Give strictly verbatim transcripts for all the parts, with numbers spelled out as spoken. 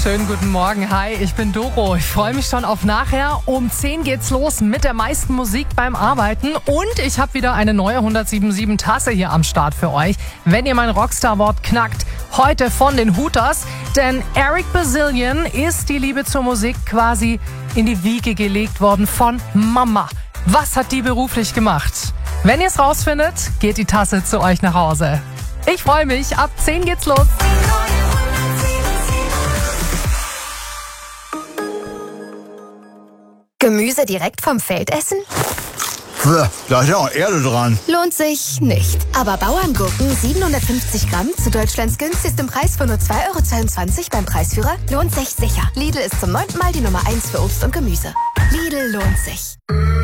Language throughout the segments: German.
Schönen guten Morgen. Hi, ich bin Doro. Ich freue mich schon auf nachher. Um zehn geht's los mit der meisten Musik beim Arbeiten. Und ich habe wieder eine neue hundertsiebenundsiebzig Tasse hier am Start für euch. Wenn ihr mein Rockstar-Wort knackt, heute von den Hooters. Denn Eric Bazillion ist die Liebe zur Musik quasi in die Wiege gelegt worden von Mama. Was hat die beruflich gemacht? Wenn ihr es rausfindet, geht die Tasse zu euch nach Hause. Ich freue mich. Ab zehn geht's los. Gemüse direkt vom Feld essen? Da ist ja auch Erde dran. Lohnt sich nicht. Aber Bauerngurken siebenhundertfünfzig Gramm zu Deutschlands günstigstem Preis von nur zwei Euro zweiundzwanzig beim Preisführer lohnt sich sicher. Lidl ist zum neunten Mal die Nummer eins für Obst und Gemüse. Lidl lohnt sich.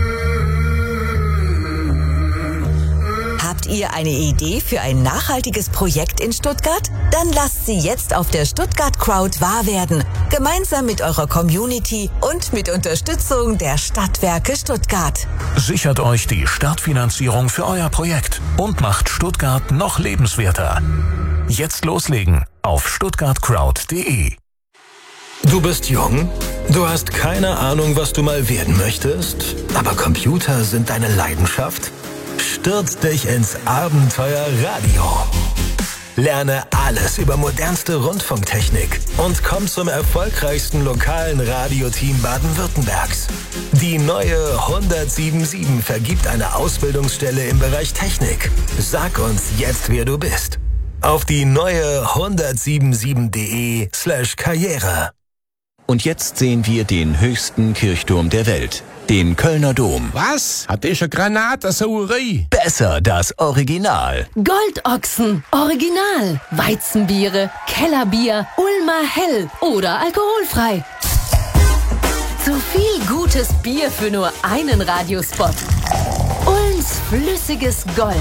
Habt ihr eine Idee für ein nachhaltiges Projekt in Stuttgart? Dann lasst sie jetzt auf der Stuttgart Crowd wahr werden. Gemeinsam mit eurer Community und mit Unterstützung der Stadtwerke Stuttgart. Sichert euch die Startfinanzierung für euer Projekt und macht Stuttgart noch lebenswerter. Jetzt loslegen auf stuttgart crowd punkt de. Du bist jung, du hast keine Ahnung, was du mal werden möchtest, aber Computer sind deine Leidenschaft? Stürz dich ins Abenteuer Radio. Lerne alles über modernste Rundfunktechnik und komm zum erfolgreichsten lokalen Radioteam Baden-Württembergs. Die neue hundertsiebenundsiebzig vergibt eine Ausbildungsstelle im Bereich Technik. Sag uns jetzt, wer du bist. Auf die neue hundertsiebenundsiebzig punkt de slash Karriere. Und jetzt sehen wir den höchsten Kirchturm der Welt, den Kölner Dom. Was? Hat der schon Granatensauerei? Besser das Original. Goldochsen, Original. Weizenbiere, Kellerbier, Ulmer Hell oder alkoholfrei. Zu viel gutes Bier für nur einen Radiospot. Ulms flüssiges Gold.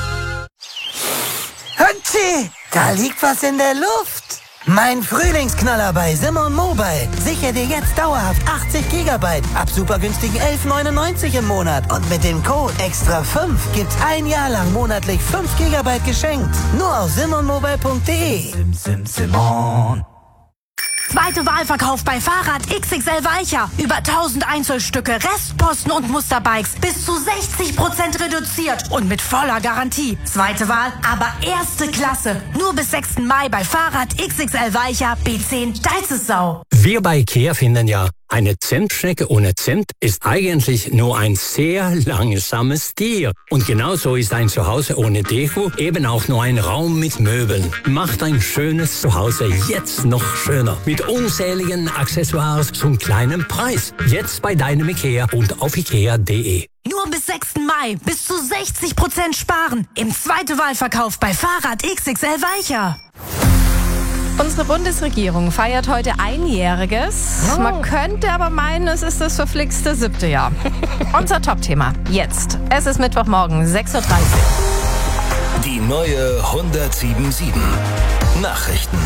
Hütschi, da liegt was in der Luft. Mein Frühlingsknaller bei Simon Mobile. Sichere dir jetzt dauerhaft achtzig Gigabyte ab super günstigen elf neunundneunzig im Monat. Und mit dem Code extra fünf gibt's ein Jahr lang monatlich fünf Gigabyte geschenkt. Nur auf simon mobile punkt de. Sim, sim, Simon. Zweite Wahlverkauf bei Fahrrad X X L Weicher. Über tausend Einzelstücke, Restposten und Musterbikes. Bis zu sechzig Prozent reduziert und mit voller Garantie. Zweite Wahl, aber erste Klasse. Nur bis sechsten Mai bei Fahrrad X X L Weicher B zehn Deizesau. Wir bei IKEA finden ja, eine Zentschnecke ohne Zimt ist eigentlich nur ein sehr langsames Tier. Und genauso ist ein Zuhause ohne Deko eben auch nur ein Raum mit Möbeln. Macht ein schönes Zuhause jetzt noch schöner. Mit unzähligen Accessoires zum kleinen Preis. Jetzt bei deinem IKEA und auf ikea punkt de. Nur bis sechsten Mai. Bis zu sechzig Prozent sparen. Im zweiten Wahlverkauf bei Fahrrad X X L Weicher. Unsere Bundesregierung feiert heute Einjähriges. Oh. Man könnte aber meinen, es ist das verflixte siebte Jahr. Unser Top-Thema jetzt. Es ist Mittwochmorgen, sechs Uhr dreißig. Die neue hundertsiebenundsiebzig. Nachrichten.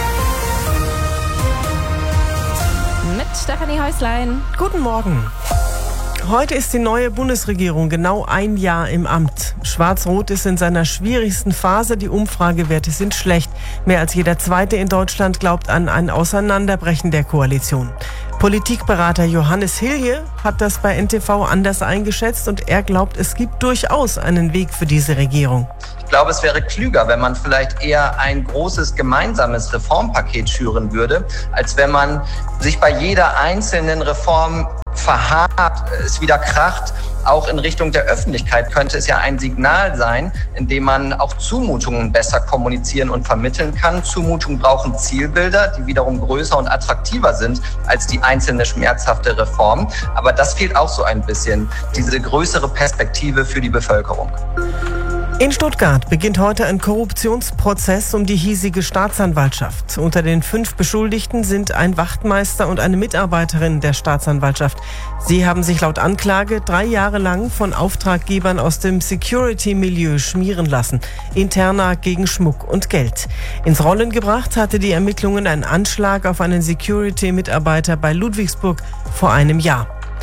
Mit Stefanie Häuslein. Guten Morgen. Heute ist die neue Bundesregierung genau ein Jahr im Amt. Schwarz-Rot ist in seiner schwierigsten Phase. Die Umfragewerte sind schlecht. Mehr als jeder Zweite in Deutschland glaubt an ein Auseinanderbrechen der Koalition. Politikberater Johannes Hilje hat das bei N T V anders eingeschätzt und er glaubt, es gibt durchaus einen Weg für diese Regierung. Ich glaube, es wäre klüger, wenn man vielleicht eher ein großes gemeinsames Reformpaket schüren würde, als wenn man sich bei jeder einzelnen Reform verharrt, es wieder kracht. Auch in Richtung der Öffentlichkeit könnte es ja ein Signal sein, in dem man auch Zumutungen besser kommunizieren und vermitteln kann. Zumutungen brauchen Zielbilder, die wiederum größer und attraktiver sind als die einzelne schmerzhafte Reform. Aber das fehlt auch so ein bisschen, diese größere Perspektive für die Bevölkerung. In Stuttgart beginnt heute ein Korruptionsprozess um die hiesige Staatsanwaltschaft. Unter den fünf Beschuldigten sind ein Wachtmeister und eine Mitarbeiterin der Staatsanwaltschaft. Sie haben sich laut Anklage drei Jahre lang von Auftraggebern aus dem Security-Milieu schmieren lassen. Interna gegen Schmuck und Geld. Ins Rollen gebracht hatte die Ermittlungen einen Anschlag auf einen Security-Mitarbeiter bei Ludwigsburg vor einem Jahr.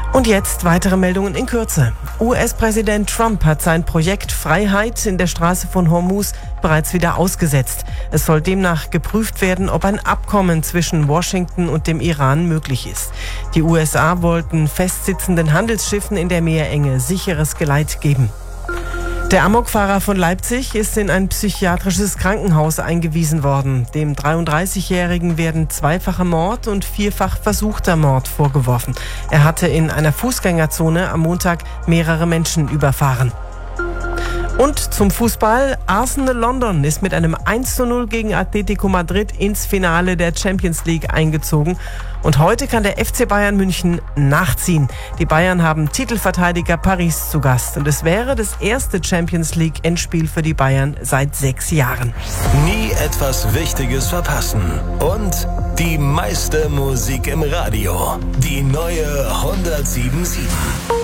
Und jetzt weitere Meldungen in Kürze. U S-Präsident Trump hat sein Projekt Freiheit in der Straße von Hormuz bereits wieder ausgesetzt. Es soll demnach geprüft werden, ob ein Abkommen zwischen Washington und dem Iran möglich ist. Die U S A wollten festsitzenden Handelsschiffen in der Meerenge sicheres Geleit geben. Der Amokfahrer von Leipzig ist in ein psychiatrisches Krankenhaus eingewiesen worden. Dem dreiunddreißigjährigen werden zweifacher Mord und vierfach versuchter Mord vorgeworfen. Er hatte in einer Fußgängerzone am Montag mehrere Menschen überfahren. Und zum Fußball. Arsenal London ist mit einem eins zu null gegen Atletico Madrid ins Finale der Champions League eingezogen. Und heute kann der F C Bayern München nachziehen. Die Bayern haben Titelverteidiger Paris zu Gast. Und es wäre das erste Champions League Endspiel für die Bayern seit sechs Jahren. Nie etwas Wichtiges verpassen. Und die meiste Musik im Radio. Die neue hundertsieben Komma sieben.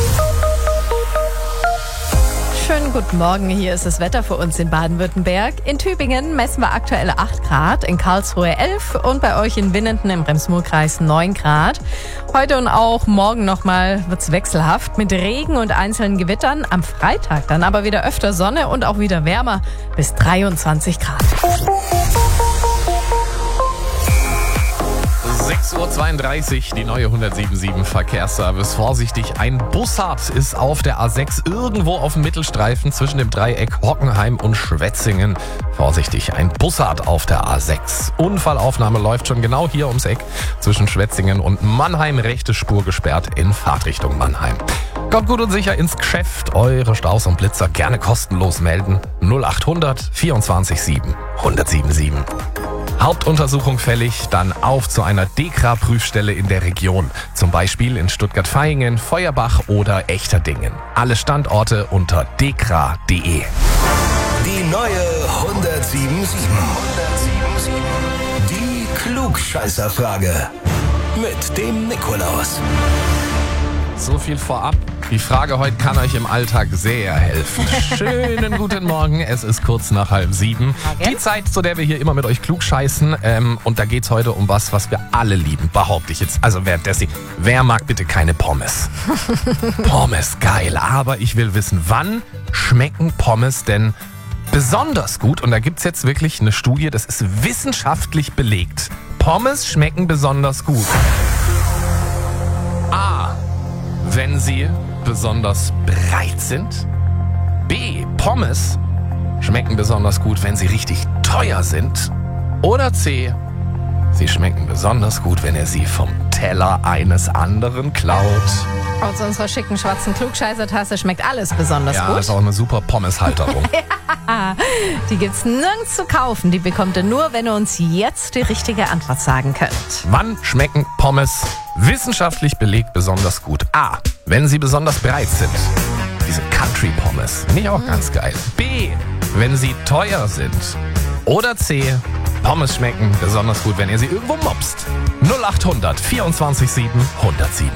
Schönen guten Morgen, hier ist das Wetter für uns in Baden-Württemberg. In Tübingen messen wir aktuelle acht Grad, in Karlsruhe elf und bei euch in Winnenden im Rems-Murr-Kreis neun Grad. Heute und auch morgen nochmal wird's wechselhaft mit Regen und einzelnen Gewittern. Am Freitag dann aber wieder öfter Sonne und auch wieder wärmer bis dreiundzwanzig Grad. sechs Uhr zweiunddreißig, die neue hundertsieben Komma sieben Verkehrsservice. Vorsichtig, ein Bussard ist auf der A sechs irgendwo auf dem Mittelstreifen zwischen dem Dreieck Hockenheim und Schwetzingen. Vorsichtig, ein Bussard auf der A sechs. Unfallaufnahme läuft schon genau hier ums Eck zwischen Schwetzingen und Mannheim. Rechte Spur gesperrt in Fahrtrichtung Mannheim. Kommt gut und sicher ins Geschäft. Eure Staus und Blitzer gerne kostenlos melden. null achthundert vierundzwanzig sieben hundertsieben sieben. Hauptuntersuchung fällig, dann auf zu einer DEKRA-Prüfstelle in der Region. Zum Beispiel in Stuttgart-Vaihingen, Feuerbach oder Echterdingen. Alle Standorte unter dekra punkt de. Die neue hundertsieben Komma sieben. Die Klugscheißerfrage mit dem Nikolaus. So viel vorab. Die Frage heute kann euch im Alltag sehr helfen. Schönen guten Morgen, es ist kurz nach halb sieben. Die Zeit, zu der wir hier immer mit euch klugscheißen. Ähm, und da geht's heute um was, was wir alle lieben, behaupte ich jetzt. Also währenddessen, wer mag bitte keine Pommes? Pommes, geil. Aber ich will wissen, wann schmecken Pommes denn besonders gut? Und da gibt's jetzt wirklich eine Studie, das ist wissenschaftlich belegt. Pommes schmecken besonders gut. A. Wenn sie besonders breit sind. B. Pommes schmecken besonders gut, wenn sie richtig teuer sind. Oder C. Sie schmecken besonders gut, wenn ihr sie vom Teller eines anderen klaut. Aus unserer schicken schwarzen Klugscheißertasse schmeckt alles besonders ja, gut. Ja, ist auch eine super Pommeshalterung. Ja, die gibt's nirgends zu kaufen. Die bekommt ihr nur, wenn ihr uns jetzt die richtige Antwort sagen könnt. Wann schmecken Pommes wissenschaftlich belegt besonders gut? A. Wenn sie besonders breit sind. Diese Country-Pommes. Finde ich auch mm. ganz geil. B. Wenn sie teuer sind. Oder C. Pommes schmecken besonders gut, wenn ihr sie irgendwo mopst. null achthundert vierundzwanzig sieben hundertsieben.